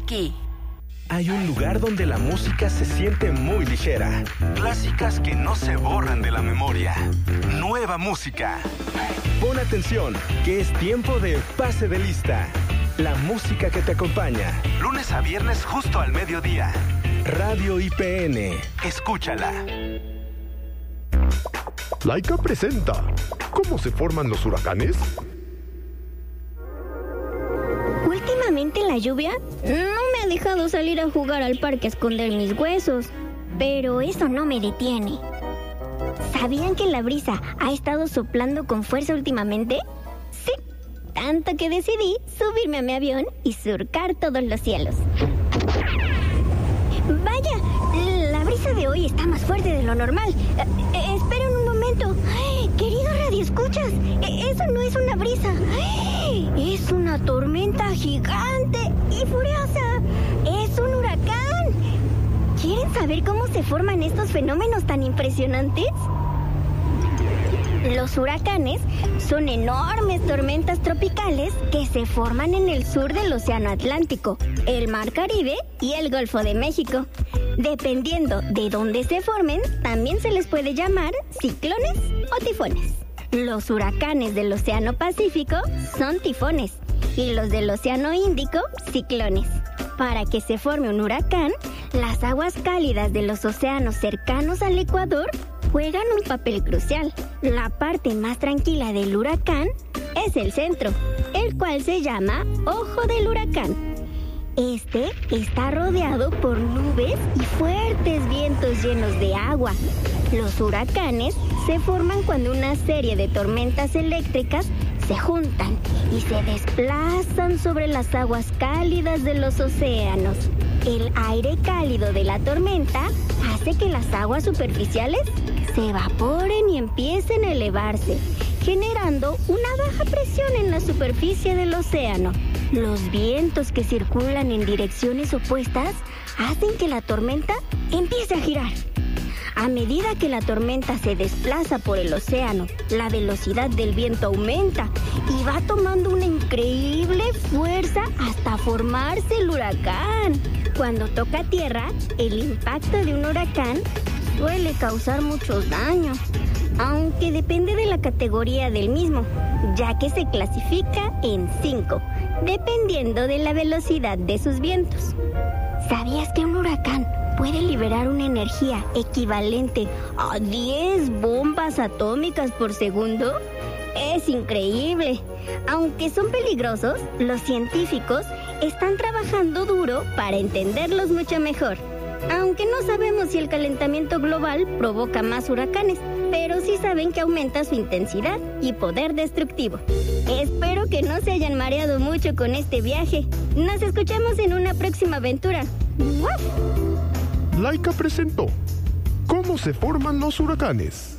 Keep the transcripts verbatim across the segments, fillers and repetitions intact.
aquí. Hay un lugar donde la música se siente muy ligera. Clásicas que no se borran de la memoria. Nueva música. Pon atención, que es tiempo de Pase de Lista. La música que te acompaña. Lunes a viernes justo al mediodía. Radio I P N. Escúchala. Laika presenta ¿Cómo se forman los huracanes? Últimamente la lluvia no me ha dejado salir a jugar al parque a esconder mis huesos, pero eso no me detiene. ¿Sabían que la brisa ha estado soplando con fuerza últimamente? Sí, tanto que decidí subirme a mi avión y surcar todos los cielos. Vaya, la brisa de hoy está más fuerte de lo normal. Eh, eh, esperen un momento. Ay, querido radioescuchas, eh, eso no es una brisa. Ay, es una tormenta gigante y furiosa. Es un huracán. ¿Quieren saber cómo se forman estos fenómenos tan impresionantes? Los huracanes son enormes tormentas tropicales que se forman en el sur del Océano Atlántico, el Mar Caribe y el Golfo de México. Dependiendo de dónde se formen, también se les puede llamar ciclones o tifones. Los huracanes del Océano Pacífico son tifones y los del Océano Índico, ciclones. Para que se forme un huracán, las aguas cálidas de los océanos cercanos al Ecuador juegan un papel crucial. La parte más tranquila del huracán es el centro, el cual se llama ojo del huracán. Este está rodeado por nubes y fuertes vientos llenos de agua. Los huracanes se forman cuando una serie de tormentas eléctricas se juntan y se desplazan sobre las aguas cálidas de los océanos. El aire cálido de la tormenta hace que las aguas superficiales se evaporen y empiecen a elevarse, generando una baja presión en la superficie del océano. Los vientos que circulan en direcciones opuestas hacen que la tormenta empiece a girar. A medida que la tormenta se desplaza por el océano, la velocidad del viento aumenta y va tomando una increíble fuerza hasta formarse el huracán. Cuando toca tierra, el impacto de un huracán suele causar muchos daños, aunque depende de la categoría del mismo, ya que se clasifica en cinco, dependiendo de la velocidad de sus vientos. ¿Sabías que un huracán puede liberar una energía equivalente a diez bombas atómicas por segundo? Es increíble. Aunque son peligrosos, los científicos están trabajando duro para entenderlos mucho mejor. Aunque no sabemos si el calentamiento global provoca más huracanes, pero sí saben que aumenta su intensidad y poder destructivo. Espero que no se hayan mareado mucho con este viaje. Nos escuchamos en una próxima aventura. ¡Uf! Laika presentó ¿Cómo se forman los huracanes?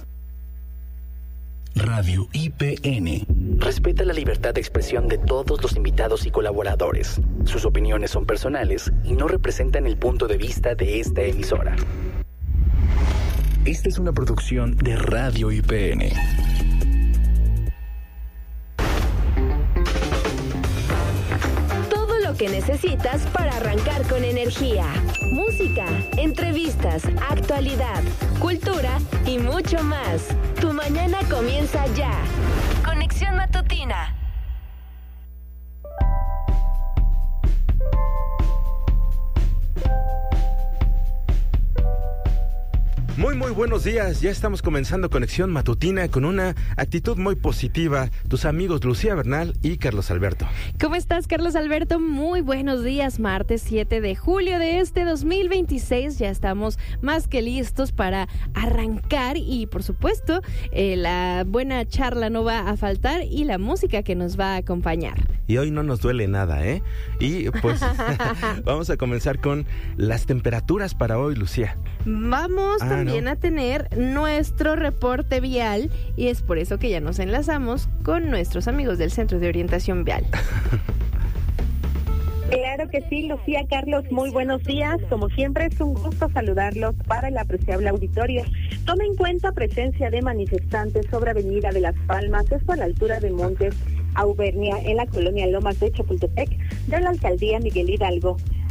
Radio I P N. Respeta la libertad de expresión de todos los invitados y colaboradores. Sus opiniones son personales y no representan el punto de vista de esta emisora. Esta es una producción de Radio I P N. Todo lo que necesitas para arrancar con energía. Música, entrevistas, actualidad, cultura y mucho más. Tu mañana comienza ya. Conexión Matutina. Muy, muy buenos días. Ya estamos comenzando Conexión Matutina con una actitud muy positiva. Tus amigos Lucía Bernal y Carlos Alberto. ¿Cómo estás, Carlos Alberto? Muy buenos días. Martes siete de julio de este dos mil veintiséis. Ya estamos más que listos para arrancar y, por supuesto, eh, la buena charla no va a faltar y la música que nos va a acompañar. Y hoy no nos duele nada, ¿eh? Y pues vamos a comenzar con las temperaturas para hoy, Lucía. Vamos ah, también ¿no? a tener nuestro reporte vial y es por eso que ya nos enlazamos con nuestros amigos del Centro de Orientación Vial. Claro que sí, Lucía, Carlos, muy buenos días. Como siempre, es un gusto saludarlos para el apreciable auditorio. Tome en cuenta presencia de manifestantes sobre Avenida de las Palmas, esto a la altura de Montes Auvernia, en la colonia Lomas de Chapultepec, de la alcaldía Miguel Hidalgo.